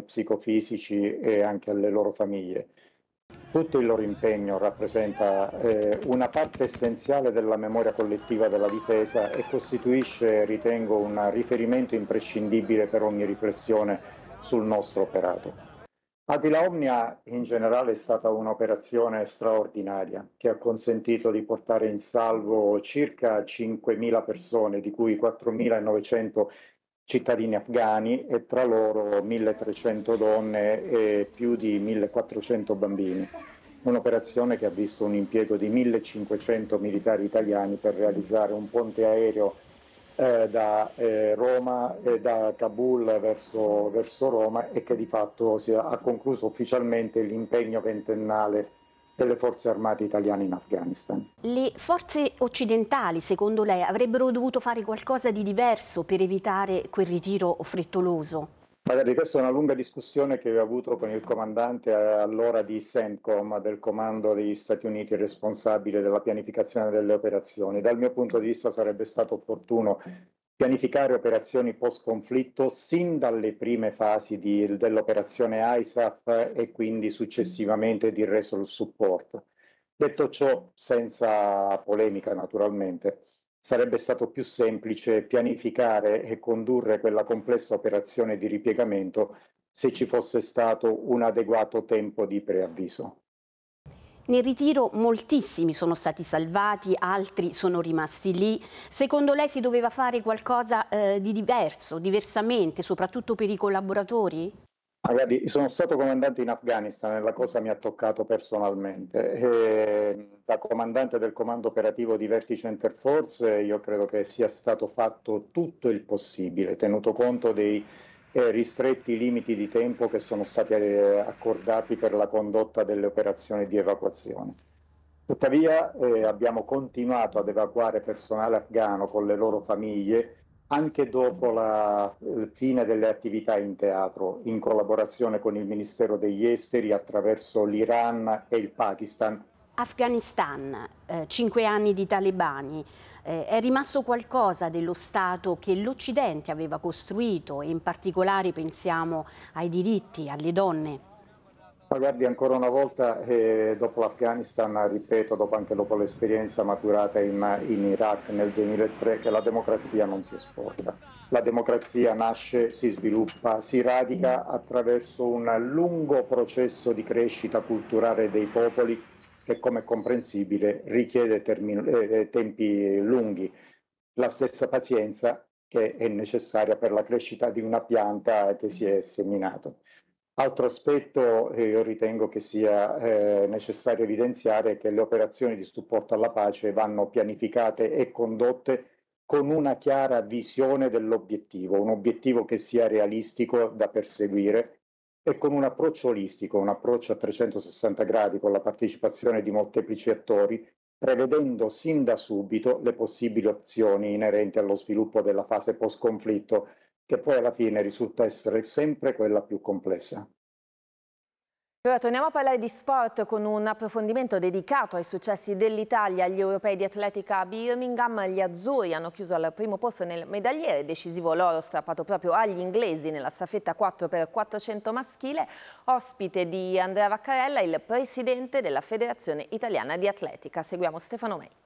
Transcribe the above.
psicofisici e anche alle loro famiglie. Tutto il loro impegno rappresenta una parte essenziale della memoria collettiva della difesa e costituisce, ritengo, un riferimento imprescindibile per ogni riflessione sul nostro operato. Aquila Omnia in generale è stata un'operazione straordinaria che ha consentito di portare in salvo circa 5.000 persone, di cui 4.900 cittadini afghani e tra loro 1.300 donne e più di 1.400 bambini. Un'operazione che ha visto un impiego di 1.500 militari italiani per realizzare un ponte aereo da Roma e da Kabul verso Roma e che di fatto ha concluso ufficialmente l'impegno ventennale delle forze armate italiane in Afghanistan. Le forze occidentali, secondo lei, avrebbero dovuto fare qualcosa di diverso per evitare quel ritiro frettoloso? Magari questa è una lunga discussione che ho avuto con il comandante allora di CENTCOM, del comando degli Stati Uniti responsabile della pianificazione delle operazioni. Dal mio punto di vista sarebbe stato opportuno pianificare operazioni post-conflitto sin dalle prime fasi dell'operazione ISAF e quindi successivamente di Resolute Support. Detto ciò, senza polemica naturalmente, sarebbe stato più semplice pianificare e condurre quella complessa operazione di ripiegamento se ci fosse stato un adeguato tempo di preavviso. Nel ritiro moltissimi sono stati salvati, altri sono rimasti lì. Secondo lei si doveva fare qualcosa di diverso, diversamente, soprattutto per i collaboratori? Magari sono stato comandante in Afghanistan e la cosa mi ha toccato personalmente. Da comandante del comando operativo di Vertice Interforce io credo che sia stato fatto tutto il possibile, tenuto conto dei ristretti limiti di tempo che sono stati accordati per la condotta delle operazioni di evacuazione. Tuttavia abbiamo continuato ad evacuare personale afghano con le loro famiglie anche dopo la fine delle attività in teatro, in collaborazione con il Ministero degli Esteri attraverso l'Iran e il Pakistan. Afghanistan, 5 anni di talebani, è rimasto qualcosa dello Stato che l'Occidente aveva costruito e in particolare pensiamo ai diritti, alle donne? Ma guardi, ancora una volta, dopo l'Afghanistan, ripeto, anche dopo l'esperienza maturata in Iraq nel 2003, che la democrazia non si esporta. La democrazia nasce, si sviluppa, si radica attraverso un lungo processo di crescita culturale dei popoli che, come è comprensibile, richiede tempi lunghi. La stessa pazienza che è necessaria per la crescita di una pianta che si è seminato. Altro aspetto io ritengo che sia necessario evidenziare che le operazioni di supporto alla pace vanno pianificate e condotte con una chiara visione dell'obiettivo, un obiettivo che sia realistico da perseguire e con un approccio olistico, un approccio a 360 gradi con la partecipazione di molteplici attori, prevedendo sin da subito le possibili opzioni inerenti allo sviluppo della fase post-conflitto che poi alla fine risulta essere sempre quella più complessa. Ora torniamo a parlare di sport con un approfondimento dedicato ai successi dell'Italia agli europei di atletica a Birmingham. Gli azzurri hanno chiuso al primo posto nel medagliere, decisivo l'oro strappato proprio agli inglesi nella staffetta 4x400 maschile. Ospite di Andrea Vaccarella, il presidente della Federazione Italiana di Atletica. Seguiamo Stefano Mei.